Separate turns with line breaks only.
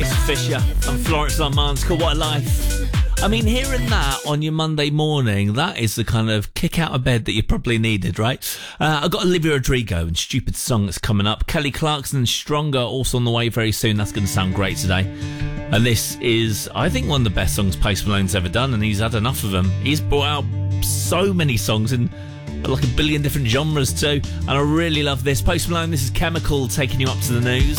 It's Fisher and Florence Armand's called What a Life. I mean, hearing that on your Monday morning, that is the kind of kick out of bed that you probably needed, right? I've got Olivia Rodrigo and Stupid Song that's coming up. Kelly Clarkson and Stronger also on the way very soon. That's going to sound great today. And this is, I think, one of the best songs Post Malone's ever done, and he's had enough of them. He's brought out so many songs in like a billion different genres too, and I really love this. Post Malone, this is Chemical, taking you up to the news.